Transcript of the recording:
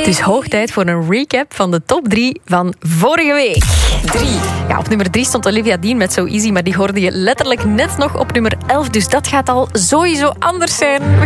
Het is hoog tijd voor een recap van de top 3 van vorige week. 3. Ja, op nummer 3 stond Olivia Dean met So Easy, maar die hoorde je letterlijk net nog op nummer 11. Dus dat gaat al sowieso anders zijn.